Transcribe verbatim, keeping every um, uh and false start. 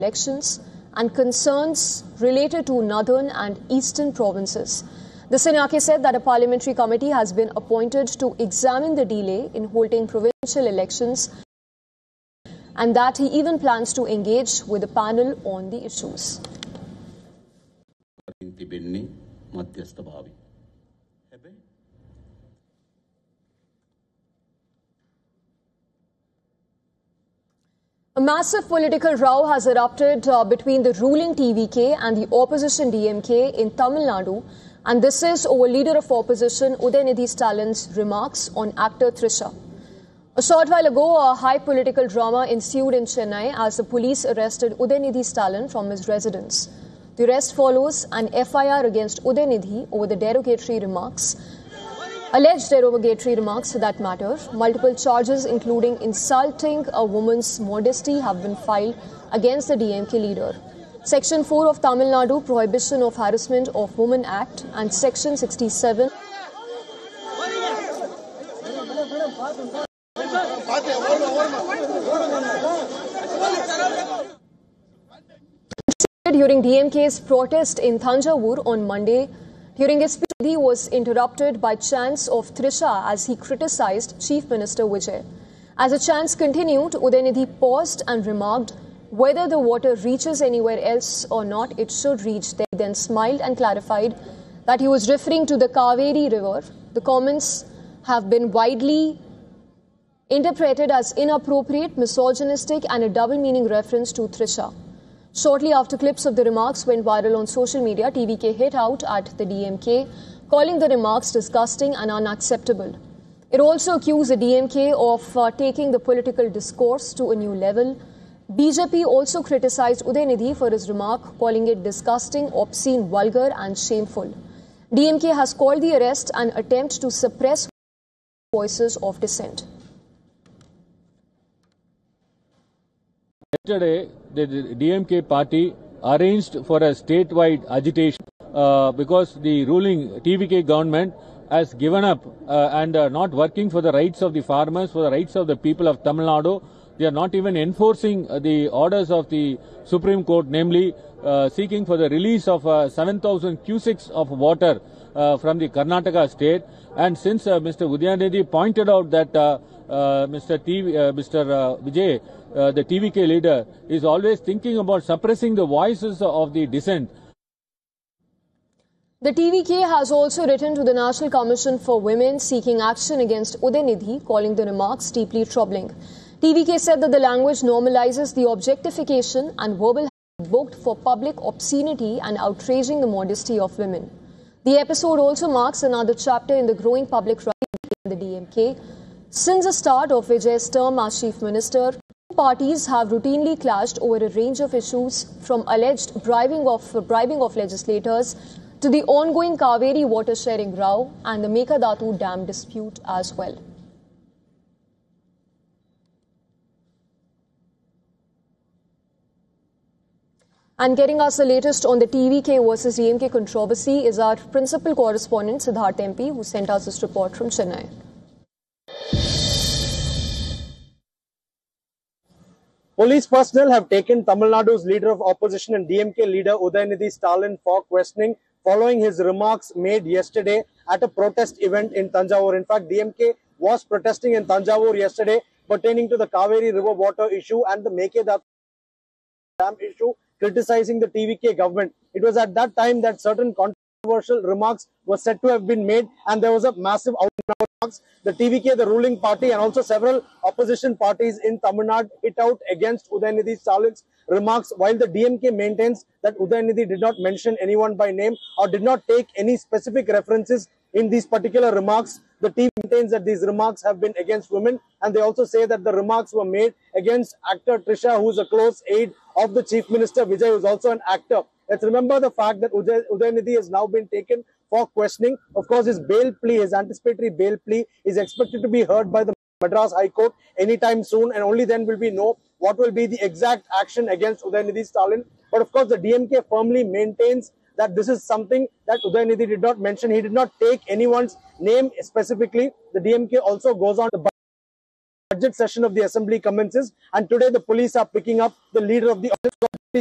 elections and concerns related to northern and eastern provinces. The Sinake said that a parliamentary committee has been appointed to examine the delay in holding provincial elections and that he even plans to engage with the panel on the issues. A massive political row has erupted uh, between the ruling T V K and the opposition D M K in Tamil Nadu, and this is over leader of opposition Udayanidhi Stalin's remarks on actor Trisha. A short while ago, a high political drama ensued in Chennai as the police arrested Udayanidhi Stalin from his residence. The arrest follows an F I R against Udayanidhi over the derogatory remarks. Alleged derogatory remarks for that matter. Multiple charges including insulting a woman's modesty have been filed against the D M K leader. Section four of Tamil Nadu Prohibition of Harassment of Women Act and Section sixty-seven during D M K's protest in Thanjavur on Monday. During his speech, he was interrupted by chants of Trisha as he criticized Chief Minister Vijay. As the chants continued, Udayanidhi paused and remarked, whether the water reaches anywhere else or not, it should reach there. He then smiled and clarified that he was referring to the Kaveri River. The comments have been widely interpreted as inappropriate, misogynistic and a double-meaning reference to Trisha. Shortly after clips of the remarks went viral on social media, T V K hit out at the D M K, calling the remarks disgusting and unacceptable. It also accused the D M K of uh, taking the political discourse to a new level. B J P also criticized Udayanidhi for his remark, calling it disgusting, obscene, vulgar and shameful. D M K has called the arrest an attempt to suppress voices of dissent. Yesterday, the D M K party arranged for a statewide agitation uh, because the ruling T V K government has given up uh, and uh, not working for the rights of the farmers, for the rights of the people of Tamil Nadu. They are not even enforcing uh, the orders of the Supreme Court, namely uh, seeking for the release of uh, seven thousand cusecs of water uh, from the Karnataka state. And since uh, Mister Udayanidhi pointed out that uh, uh, Mister T, uh, Mister Uh, Vijay, Uh, the T V K leader, is always thinking about suppressing the voices of the dissent. The T V K has also written to the National Commission for Women seeking action against Udayanidhi, calling the remarks deeply troubling. T V K said that the language normalizes the objectification and verbal booked for public obscenity and outraging the modesty of women. The episode also marks another chapter in the growing public rivalry in the D M K. Since the start of Vijay's term as Chief Minister, parties have routinely clashed over a range of issues, from alleged bribing of, bribing of legislators to the ongoing Kaveri water sharing row and the Mekadatu Dam dispute as well. And getting us the latest on the T V K versus D M K controversy is our principal correspondent Siddharth M P, who sent us this report from Chennai. Police personnel have taken Tamil Nadu's leader of opposition and D M K leader Udayanidhi Stalin for questioning following his remarks made yesterday at a protest event in Thanjavur. In fact, D M K was protesting in Thanjavur yesterday pertaining to the Kaveri river water issue and the Mekadatu Dam issue, criticizing the T V K government. It was at that time that certain controversial remarks were said to have been made, and there was a massive outcry. The T V K, the ruling party, and also several opposition parties in Tamil Nadu hit out against Udayanidhi Stalin's remarks, while the D M K maintains that Udayanidhi did not mention anyone by name or did not take any specific references in these particular remarks. The team maintains that these remarks have been against women, and they also say that the remarks were made against actor Trisha, who is a close aide of the Chief Minister Vijay, who is also an actor. Let's remember the fact that Uday, Udayanidhi has now been taken for questioning. Of course, his bail plea, his anticipatory bail plea, is expected to be heard by the Madras High Court anytime soon, and only then will we know what will be the exact action against Udayanidhi Stalin. But of course, the D M K firmly maintains that this is something that Udayanidhi did not mention. He did not take anyone's name specifically. The D M K also goes on, the budget session of the assembly commences, and today the police are picking up the leader of the